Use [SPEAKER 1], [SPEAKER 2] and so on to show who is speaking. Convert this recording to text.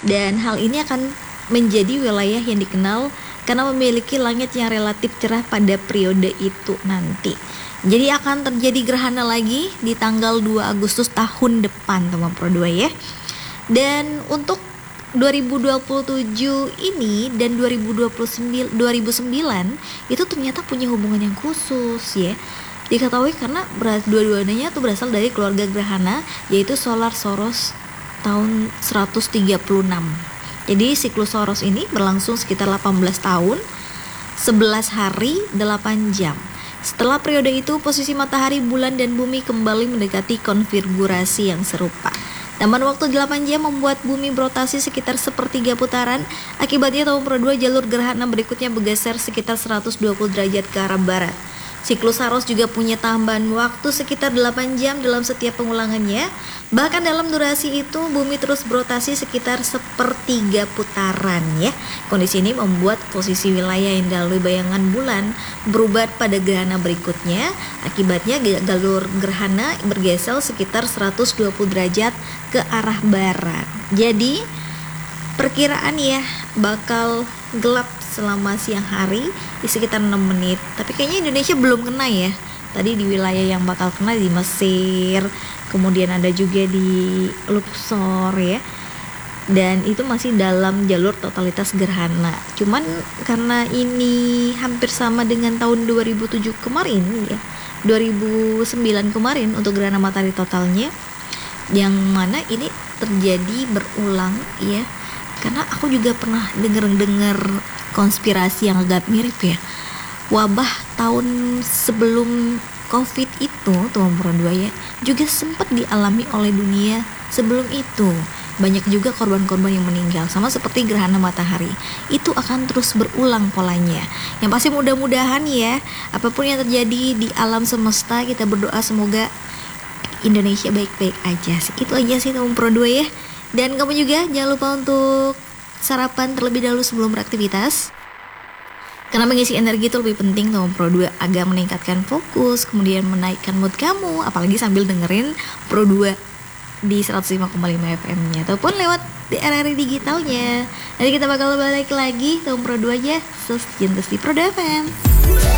[SPEAKER 1] Dan hal ini akan menjadi wilayah yang dikenal karena memiliki langit yang relatif cerah pada periode itu nanti. Jadi akan terjadi gerhana lagi di tanggal 2 Agustus tahun depan teman Pro 2 ya. Dan untuk 2027 ini dan 2009 itu ternyata punya hubungan yang khusus ya. Diketahui karena dua-duanya tuh berasal dari keluarga gerhana, yaitu solar Saros tahun 136. Jadi siklus Saros ini berlangsung sekitar 18 tahun, 11 hari, 8 jam. Setelah periode itu, posisi matahari, bulan, dan bumi kembali mendekati konfigurasi yang serupa. Tambahan waktu 8 jam membuat bumi berotasi sekitar sepertiga putaran. Akibatnya tahun Pro 2 jalur gerhana berikutnya bergeser sekitar 120 derajat ke arah barat. Siklus Saros juga punya tambahan waktu sekitar 8 jam dalam setiap pengulangannya. Bahkan dalam durasi itu bumi terus berotasi sekitar sepertiga putaran ya. Kondisi ini membuat posisi wilayah yang dilalui bayangan bulan berubah pada gerhana berikutnya. Akibatnya jalur gerhana bergeser sekitar 120 derajat ke arah barat. Jadi perkiraan ya bakal gelap selama siang hari di sekitar 6 menit. Tapi kayaknya Indonesia belum kena ya. Tadi di wilayah yang bakal kena di Mesir, kemudian ada juga di Luxor ya. Dan itu masih dalam jalur totalitas gerhana. Cuman karena ini hampir sama dengan tahun 2007 kemarin ya. 2009 kemarin untuk gerhana matahari totalnya, yang mana ini terjadi berulang ya. Karena aku juga pernah dengar konspirasi yang agak mirip ya. Wabah tahun sebelum COVID itu, tahun Pro 2 ya, juga sempat dialami oleh dunia sebelum itu. Banyak juga korban-korban yang meninggal, sama seperti gerhana matahari. Itu akan terus berulang polanya. Yang pasti mudah-mudahan ya, apapun yang terjadi di alam semesta, kita berdoa semoga Indonesia baik-baik aja. Itu aja sih tahun Pro 2 ya. Dan kamu juga jangan lupa untuk sarapan terlebih dahulu sebelum beraktivitas. Karena mengisi energi itu lebih penting teman Pro 2 agar meningkatkan fokus, kemudian menaikkan mood kamu, apalagi sambil dengerin Pro 2 di 105,5 FM-nya ataupun lewat di RRI digitalnya. Nanti kita bakal balik lagi teman Pro 2 aja, sus jentus di Pro 2 FM.